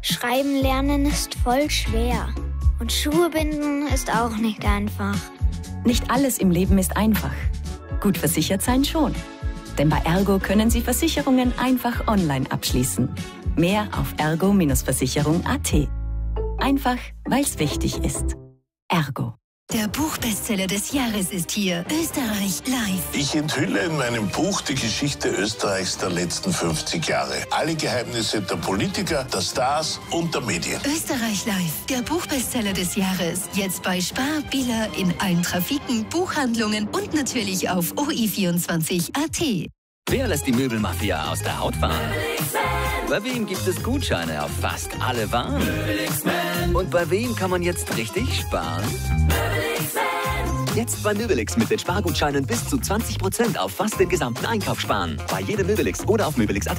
Schreiben lernen ist voll schwer. Und Schuhe binden ist auch nicht einfach. Nicht alles im Leben ist einfach. Gut versichert sein schon. Denn bei Ergo können Sie Versicherungen einfach online abschließen. Mehr auf ergo-versicherung.at. Einfach, weil es wichtig ist. Ergo. Der Buchbestseller des Jahres ist hier. Österreich live. Ich enthülle in meinem Buch die Geschichte Österreichs der letzten 50 Jahre. Alle Geheimnisse der Politiker, der Stars und der Medien. Österreich live. Der Buchbestseller des Jahres. Jetzt bei Spar, Billa, in allen Trafiken, Buchhandlungen und natürlich auf OI24.at. Wer lässt die Möbelmafia aus der Haut fahren? Bei wem gibt es Gutscheine auf fast alle Waren? Und bei wem kann man jetzt richtig sparen? Jetzt bei Möbelix mit den Spargutscheinen bis zu 20% auf fast den gesamten Einkauf sparen. Bei jedem Möbelix oder auf Möbelix.at.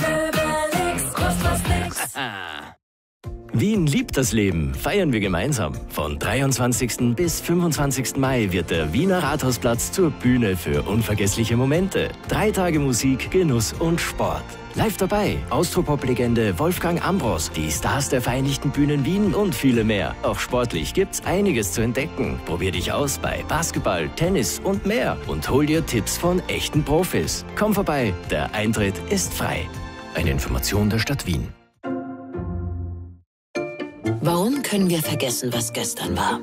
Wien liebt das Leben, feiern wir gemeinsam. Von 23. bis 25. Mai wird der Wiener Rathausplatz zur Bühne für unvergessliche Momente. 3 Tage Musik, Genuss und Sport. Live dabei Austropop-Legende Wolfgang Ambros, die Stars der Vereinigten Bühnen Wien und viele mehr. Auch sportlich gibt's einiges zu entdecken. Probier dich aus bei Basketball, Tennis und mehr und hol dir Tipps von echten Profis. Komm vorbei, der Eintritt ist frei. Eine Information der Stadt Wien. Warum können wir vergessen, was gestern war?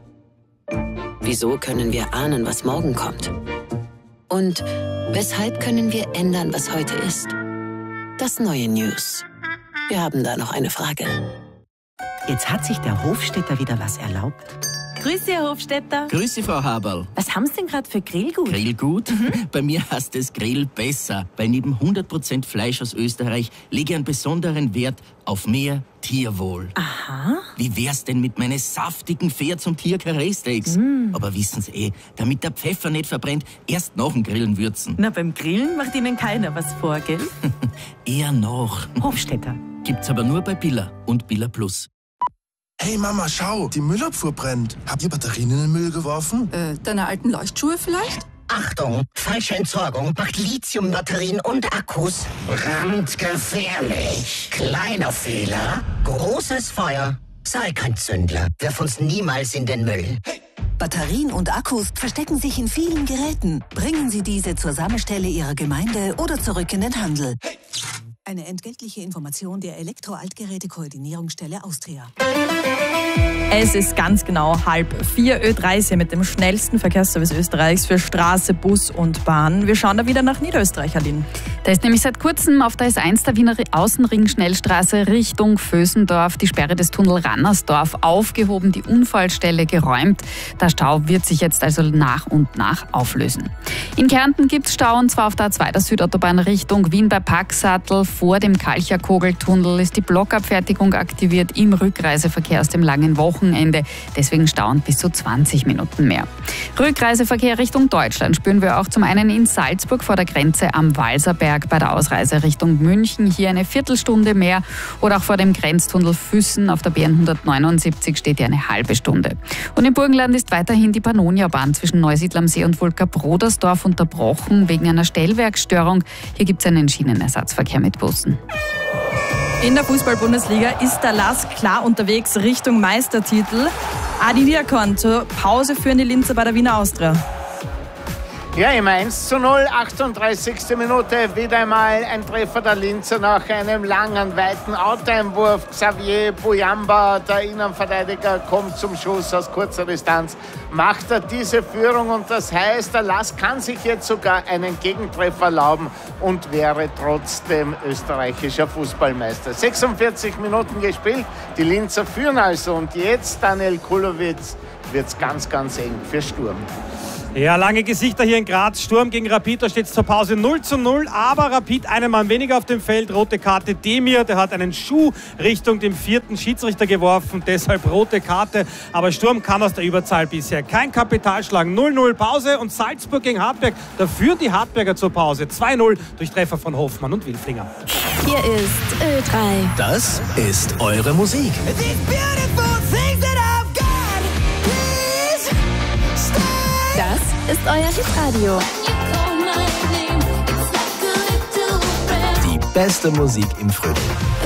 Wieso können wir ahnen, was morgen kommt? Und weshalb können wir ändern, was heute ist? Das neue News. Wir haben da noch eine Frage. Jetzt hat sich der Hofstädter wieder was erlaubt. Grüße, Herr Hofstädter. Grüße, Frau Haberl. Was haben Sie denn gerade für Grillgut? Grillgut? Bei mir heißt es Grill besser, weil neben 100% Fleisch aus Österreich lege ich einen besonderen Wert auf mehr Tierwohl. Aha. Wie wär's denn mit meinen saftigen Pferd- und Tier-Karree-Steaks? Aber wissen Sie damit der Pfeffer nicht verbrennt, erst nach dem Grillen würzen. Na, beim Grillen macht Ihnen keiner was vor, gell? Eher noch. Hofstädter. Gibt's aber nur bei Billa und Billa Plus. Hey Mama, schau, die Müllabfuhr brennt. Habt ihr Batterien in den Müll geworfen? Deine alten Leuchtschuhe vielleicht? Achtung, falsche Entsorgung macht Lithiumbatterien und Akkus brandgefährlich. Kleiner Fehler, großes Feuer. Sei kein Zündler, wirf uns niemals in den Müll. Batterien und Akkus verstecken sich in vielen Geräten. Bringen Sie diese zur Sammelstelle Ihrer Gemeinde oder zurück in den Handel. Eine entgeltliche Information der Elektro-Altgeräte-Koordinierungsstelle Austria. Es ist ganz genau 3:30 Ö3 mit dem schnellsten Verkehrsservice Österreichs für Straße, Bus und Bahn. Wir schauen da wieder nach Niederösterreich, Aline. Da ist nämlich seit kurzem auf der S1 der Wiener Außenring-Schnellstraße Richtung Vösendorf die Sperre des Tunnel Rannersdorf aufgehoben, die Unfallstelle geräumt. Der Stau wird sich jetzt also nach und nach auflösen. In Kärnten gibt es Stau, und zwar auf der A2 der Südautobahn Richtung Wien bei Packsattel. Vor dem Kalcherkogeltunnel ist die Blockabfertigung aktiviert im Rückreiseverkehr aus dem langen Wochenende. Deswegen stauen bis zu 20 Minuten mehr. Rückreiseverkehr Richtung Deutschland spüren wir auch zum einen in Salzburg vor der Grenze am Walserberg bei der Ausreise Richtung München. Hier eine Viertelstunde mehr. Oder auch vor dem Grenztunnel Füssen auf der BN 179 steht hier eine halbe Stunde. Und im Burgenland ist weiterhin die Pannonia-Bahn zwischen Neusiedl am See und Vulka-Brodersdorf unterbrochen wegen einer Stellwerksstörung. Hier gibt es einen Schienenersatzverkehr mit Bussen. In der Fußball-Bundesliga ist der LASK klar unterwegs Richtung Meistertitel. Adi Diakon zur Pause führen die Linzer bei der Wiener Austria. Ja, im 1:0, 38. Minute, wieder einmal ein Treffer der Linzer nach einem langen, weiten Outeinwurf. Xavier Buyamba, der Innenverteidiger, kommt zum Schuss aus kurzer Distanz, macht er diese Führung, und das heißt, der LASK kann sich jetzt sogar einen Gegentreffer erlauben und wäre trotzdem österreichischer Fußballmeister. 46 Minuten gespielt, die Linzer führen also, und jetzt, Daniel Kulowitz, wird es ganz, ganz eng für Sturm. Ja, lange Gesichter hier in Graz. Sturm gegen Rapid, da steht es zur Pause 0:0. Aber Rapid einen Mann weniger auf dem Feld. Rote Karte Demir, der hat einen Schuh Richtung dem 4. Schiedsrichter geworfen. Deshalb rote Karte. Aber Sturm kann aus der Überzahl bisher kein Kapital schlagen. 0:0 Pause, und Salzburg gegen Hartberg. Da führen die Hartberger zur Pause. 2:0 durch Treffer von Hoffmann und Wilflinger. Hier ist Ö3. Das ist eure Musik. Das ist euer Hitradio. Die beste Musik im Frühling.